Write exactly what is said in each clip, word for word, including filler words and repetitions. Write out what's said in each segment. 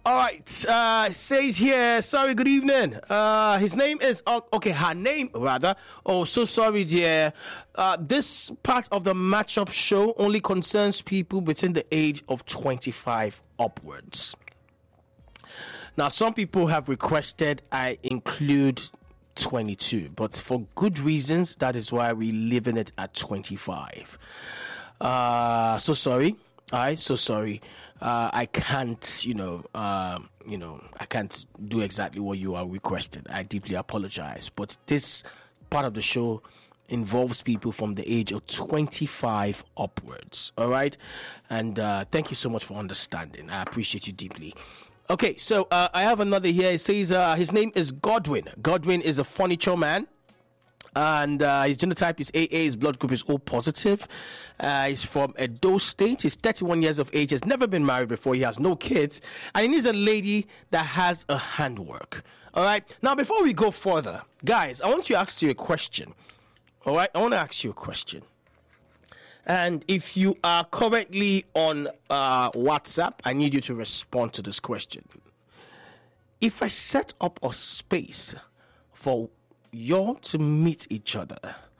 All right. Uh, says here, sorry, good evening. Uh, his name is, uh, okay, her name rather. Oh, so sorry, dear. Uh, this part of the matchup show only concerns people between the age of twenty-five upwards. Now, some people have requested I include twenty-two, but for good reasons, that is why we're leaving it at twenty-five. Uh, so sorry. I so sorry. Uh, I can't, you know, uh, you know, I can't do exactly what you are requested. I deeply apologize. But this part of the show involves people from the age of twenty-five upwards. All right, and uh, thank you so much for understanding. I appreciate you deeply. Okay, so uh, I have another here. It says uh, his name is Godwin. Godwin is a furniture man. And uh, his genotype is A A, his blood group is O positive. Uh, he's from Edo State. He's thirty-one years of age, has never been married before, he has no kids, and he needs a lady that has a handwork. All right? Now, before we go further, guys, I want to ask you a question. All right? I want to ask you a question. And if you are currently on uh, WhatsApp, I need you to respond to this question. If I set up a space for y'all to meet each other,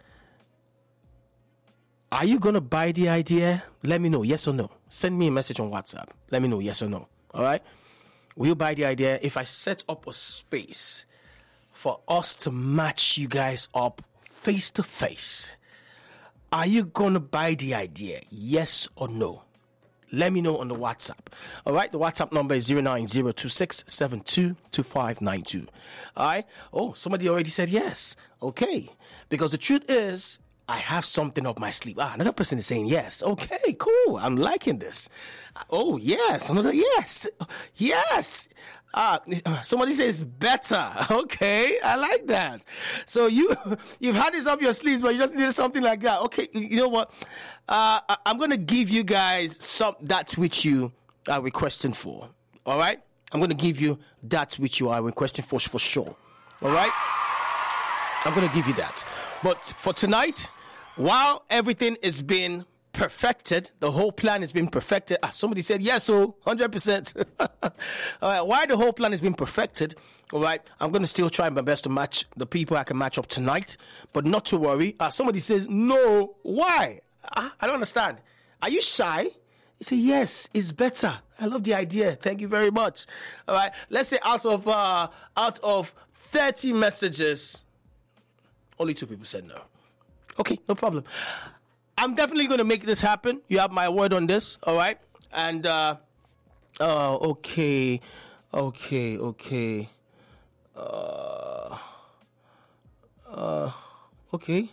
are you gonna buy the idea? Let me know, yes or no. Send me a message on WhatsApp. Let me know, yes or no. All right? Will you buy the idea if I set up a space for us to match you guys up face to face? Are you gonna buy the idea, yes or no? Let me know on the WhatsApp. All right, the WhatsApp number is zero nine zero two six seven two two five nine two. All right. Oh, somebody already said yes. Okay. Because the truth is, I have something up my sleeve. Ah, another person is saying yes. Okay, cool. I'm liking this. Oh, yes. Another yes. Yes. Ah, somebody says better. Okay, I like that. So you, you've had this up your sleeves, but you just needed something like that. Okay, you know what? Uh, I'm going to give you guys some that which you are requesting for. All right? I'm going to give you that which you are requesting for for sure. All right? I'm going to give you that. But for tonight, while everything is being perfected, the whole plan has been perfected. Ah, somebody said yes, so one hundred percent. All right, while the whole plan has been perfected, all right, I'm going to still try my best to match the people I can match up tonight, but not to worry. Uh, somebody says no. Why? I, I don't understand. Are you shy? You say yes, it's better. I love the idea. Thank you very much. All right, let's say out of uh, out of thirty messages, only two people said no. Okay, no problem. I'm definitely going to make this happen. You have my word on this, all right? And, uh, oh, okay, okay, okay. Uh, uh, okay.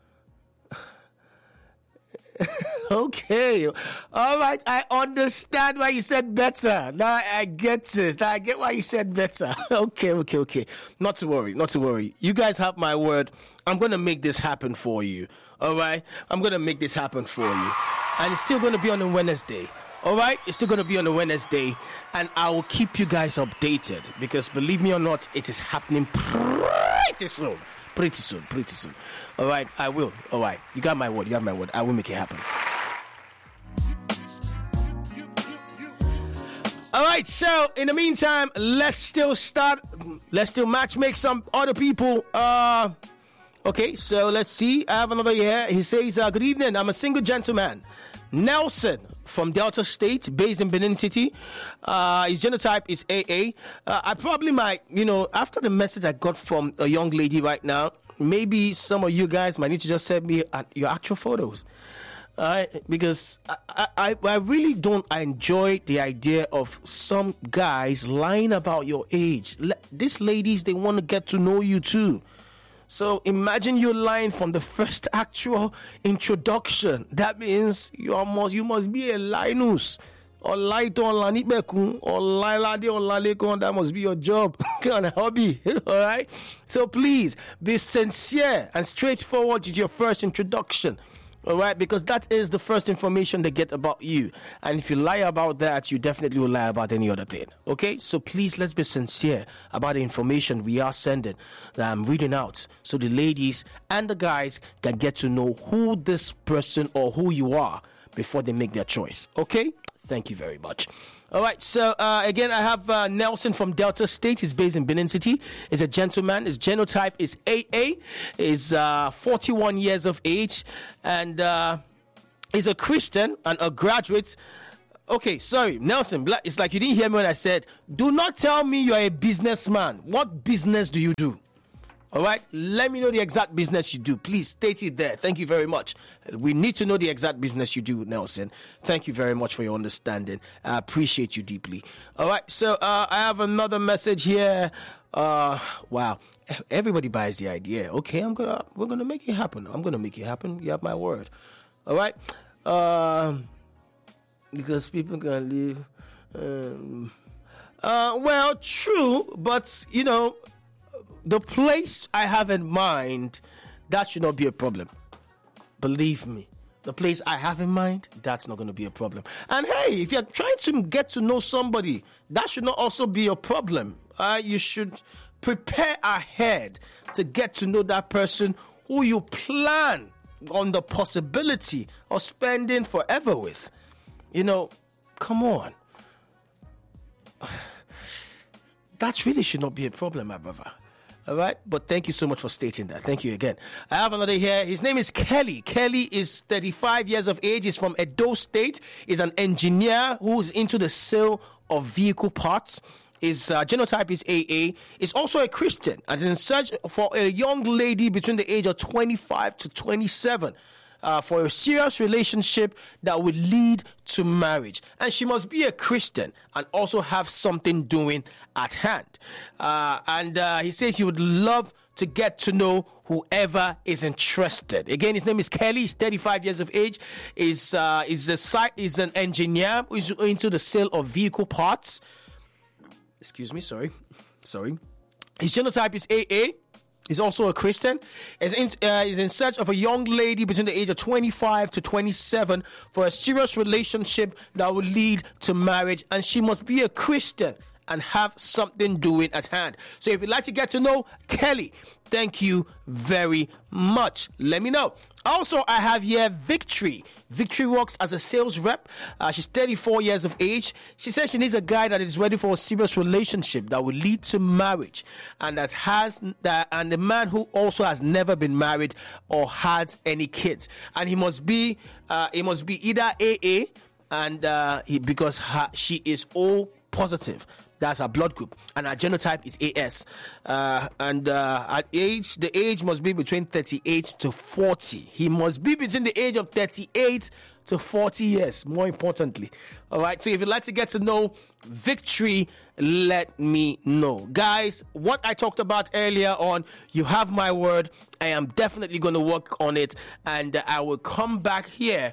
Okay. All right. I understand why you said better. Now I get it. Now I get why you said better. Okay, okay, okay. Not to worry. Not to worry. You guys have my word. I'm going to make this happen for you. All right? I'm going to make this happen for you. And it's still going to be on a Wednesday. All right? It's still going to be on a Wednesday. And I will keep you guys updated. Because believe me or not, it is happening pretty soon. Pretty soon. Pretty soon. All right? I will. All right. You got my word. You got my word. I will make it happen. All right, so in the meantime, let's still start. Let's still match make some other people. Uh, okay, so let's see. I have another here. He says, uh, good evening. I'm a single gentleman. Nelson from Delta State, based in Benin City. Uh, his genotype is A A. Uh, I probably might, you know, after the message I got from a young lady right now, maybe some of you guys might need to just send me uh, your actual photos. Uh, because I, I, I really don't enjoy the idea of some guys lying about your age. Le- these ladies, they want to get to know you too. So imagine you lying from the first actual introduction. That means you almost you must be a Linus or light on Lanibekun or Lailade or Lalekon. That must be your job kind of hobby. All right. So please be sincere and straightforward with your first introduction. All right, because that is the first information they get about you. And if you lie about that, you definitely will lie about any other thing. Okay, so please let's be sincere about the information we are sending, that I'm reading out, so the ladies and the guys can get to know who this person or who you are before they make their choice. Okay, Thank you very much. All right, so uh, again, I have uh, Nelson from Delta State. He's based in Benin City. He's a gentleman. His genotype is A A. He's uh, forty-one years of age, and uh, he's a Christian and a graduate. Okay, sorry, Nelson. It's like you didn't hear me when I said, do not tell me you're a businessman. What business do you do? All right, let me know the exact business you do. Please state it there. Thank you very much. We need to know the exact business you do, Nelson. Thank you very much for your understanding. I appreciate you deeply. All right, so uh, I have another message here. Uh, wow, everybody buys the idea. Okay, I'm gonna we're gonna make it happen. I'm gonna make it happen. You have my word. All right, um, because people gonna leave. Um, uh, well, true, but you know. The place I have in mind, that should not be a problem. Believe me. The place I have in mind, that's not going to be a problem. And hey, if you're trying to get to know somebody, that should not also be a problem. Uh, you should prepare ahead to get to know that person who you plan on the possibility of spending forever with. You know, come on. That really should not be a problem, my brother. All right, but thank you so much for stating that. Thank you again. I have another here. His name is Kelly. Kelly is thirty-five years of age. He's from Edo State. He's an engineer who's into the sale of vehicle parts. His uh, genotype is A A. He's also a Christian and is in search for a young lady between the age of twenty-five to twenty-seven. Uh, for a serious relationship that would lead to marriage. And she must be a Christian and also have something doing at hand. Uh, and uh, he says he would love to get to know whoever is interested. Again, his name is Kelly. He's thirty-five years of age. He's, uh, he's, a site, he's an engineer who's into the sale of vehicle parts. Excuse me, sorry. Sorry. His genotype is A A. He's also a Christian. He's in, uh, he's in search of a young lady between the age of twenty-five to twenty-seven for a serious relationship that will lead to marriage. And she must be a Christian and have something doing at hand. So if you'd like to get to know Kelly, thank you very much. Let me know. Also, I have here Victory. Victory works as a sales rep. Uh, she's thirty-four years of age. She says she needs a guy that is ready for a serious relationship that will lead to marriage, and that has that, and the man who also has never been married or had any kids. And he must be, uh, he must be either A A, and uh, he, because her, she is O positive. That's her blood group, and her genotype is A S. Uh, and uh, at age, the age must be between thirty-eight to forty. He must be between the age of thirty-eight to forty years, more importantly. All right, so if you'd like to get to know Victory, let me know. Guys, what I talked about earlier on, you have my word. I am definitely going to work on it, and I will come back here